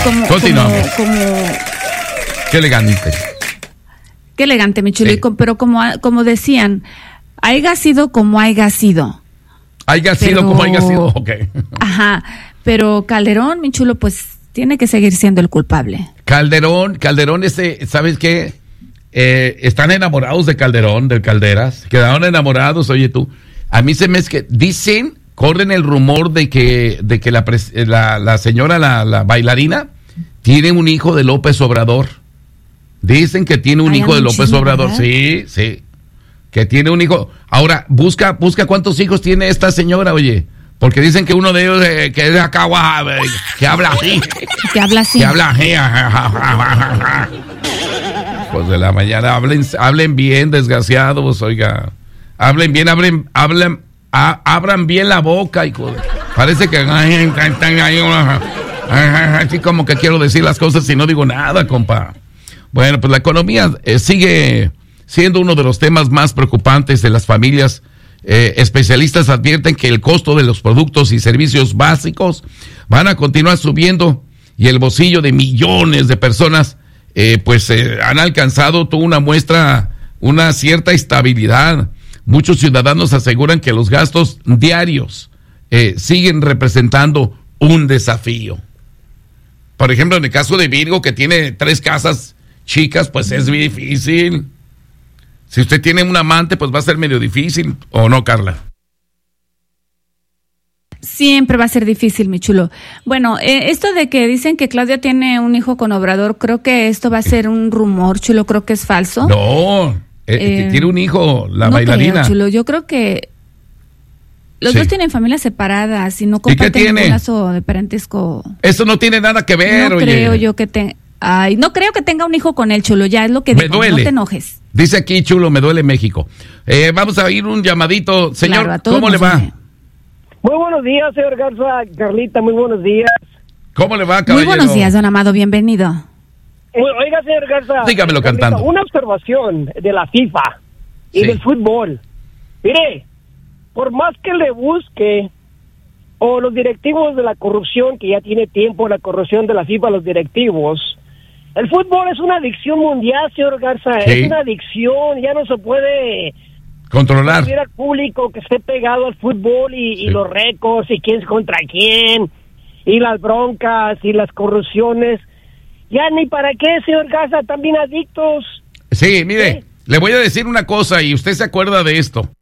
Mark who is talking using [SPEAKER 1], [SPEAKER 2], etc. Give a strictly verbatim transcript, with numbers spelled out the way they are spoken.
[SPEAKER 1] como,
[SPEAKER 2] Continuamos.
[SPEAKER 1] como, como...
[SPEAKER 2] Qué elegante.
[SPEAKER 1] Qué elegante, mi chulo.
[SPEAKER 2] Sí.
[SPEAKER 1] Pero como, como decían, haya sido como haya sido.
[SPEAKER 2] Haya
[SPEAKER 1] Pero...
[SPEAKER 2] sido como haya sido, ok.
[SPEAKER 1] Ajá, pero Calderón, mi chulo, pues tiene que seguir siendo el culpable.
[SPEAKER 2] Calderón, Calderón, ese, ¿sabes qué? Eh, están enamorados de Calderón, del Calderas. Quedaron enamorados, oye tú. A mí se me es que dicen, corren el rumor de que, de que la, pres, la, la señora, la, la bailarina, tiene un hijo de López Obrador. Dicen que tiene un
[SPEAKER 1] Ay,
[SPEAKER 2] hijo de
[SPEAKER 1] un
[SPEAKER 2] López
[SPEAKER 1] chisme,
[SPEAKER 2] Obrador.
[SPEAKER 1] ¿verdad?
[SPEAKER 2] Sí, sí. Que tiene un hijo. Ahora, busca, busca cuántos hijos tiene esta señora, oye. Porque dicen que uno de ellos, eh, que es de acá, eh, que habla así.
[SPEAKER 1] Que habla así.
[SPEAKER 2] Que habla así. Pues de la mañana, hablen, hablen bien, desgraciados, oiga. Hablen bien, hablen, hablen, a, abran bien la boca, hijo. Parece que así como que quiero decir las cosas y no digo nada, compa. Bueno, pues la economía eh, sigue siendo uno de los temas más preocupantes de las familias. Eh, especialistas advierten que el costo de los productos y servicios básicos van a continuar subiendo y el bolsillo de millones de personas eh, pues eh, han alcanzado toda una muestra, una cierta estabilidad. Muchos ciudadanos aseguran que los gastos diarios eh, siguen representando un desafío. Por ejemplo, en el caso de Virgo, que tiene tres casas chicas, pues es muy difícil. Si usted tiene un amante, pues va a ser medio difícil, ¿o no, Carla?
[SPEAKER 1] Siempre va a ser difícil, mi chulo. Bueno, eh, esto de que dicen que Claudia tiene un hijo con Obrador, creo que esto va a ser un rumor, chulo, creo que es falso.
[SPEAKER 2] No, eh, eh, tiene un hijo, la
[SPEAKER 1] no
[SPEAKER 2] bailarina.
[SPEAKER 1] Creo, chulo, yo creo que los
[SPEAKER 2] sí.
[SPEAKER 1] dos tienen familias separadas y no comparten ningún lazo de parentesco.
[SPEAKER 2] Eso no tiene nada que ver,
[SPEAKER 1] no
[SPEAKER 2] oye.
[SPEAKER 1] No creo yo que te... Ay, no creo que tenga un hijo con él, chulo, ya es lo que
[SPEAKER 2] me
[SPEAKER 1] digo,
[SPEAKER 2] duele.
[SPEAKER 1] No te enojes.
[SPEAKER 2] Dice aquí, chulo, me duele México. Eh, vamos a ir un llamadito. Señor,
[SPEAKER 1] claro,
[SPEAKER 2] ¿cómo le va?
[SPEAKER 1] Duele.
[SPEAKER 3] Muy buenos días, señor Garza. Carlita, muy buenos días.
[SPEAKER 2] ¿Cómo le va, caballero?
[SPEAKER 1] Muy buenos días, don Amado, bienvenido.
[SPEAKER 3] Oiga, señor Garza.
[SPEAKER 2] Dígamelo
[SPEAKER 3] Carlita,
[SPEAKER 2] cantando.
[SPEAKER 3] Una observación de la FIFA y
[SPEAKER 2] sí.
[SPEAKER 3] del fútbol. Mire, por más que le busque, o los directivos de la corrupción, que ya tiene tiempo la corrupción de la FIFA, los directivos, el fútbol es una adicción mundial, señor Garza.
[SPEAKER 2] Sí.
[SPEAKER 3] Es una adicción, ya no se puede...
[SPEAKER 2] Controlar.
[SPEAKER 3] Al público que esté pegado al fútbol y, sí. y los récords y quién es contra quién y las broncas y las corrupciones. Ya ni para qué, señor Garza, también adictos.
[SPEAKER 2] Sí, mire,
[SPEAKER 3] ¿sí?
[SPEAKER 2] Le voy a decir una cosa y usted se acuerda de esto.